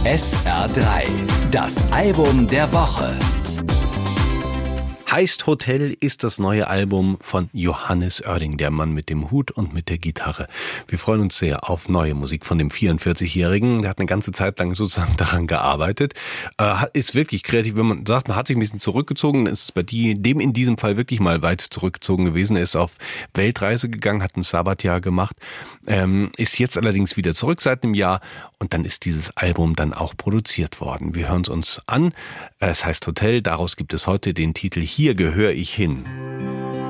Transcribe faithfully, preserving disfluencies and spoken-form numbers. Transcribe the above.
S R drei, das Album der Woche. Heißt Hotel ist das neue Album von Johannes Oerding, der Mann mit dem Hut und mit der Gitarre. Wir freuen uns sehr auf neue Musik von dem vierundvierzigjährigen. Der hat eine ganze Zeit lang sozusagen daran gearbeitet. Äh, ist wirklich kreativ. Wenn man sagt, man hat sich ein bisschen zurückgezogen, dann ist es bei die, dem in diesem Fall wirklich mal weit zurückgezogen gewesen. Er ist auf Weltreise gegangen, hat ein Sabbatjahr gemacht, ähm, ist jetzt allerdings wieder zurück seit einem Jahr und dann ist dieses Album dann auch produziert worden. Wir hören es uns an. Es heißt Hotel, daraus gibt es heute den Titel Hier gehöre ich hin.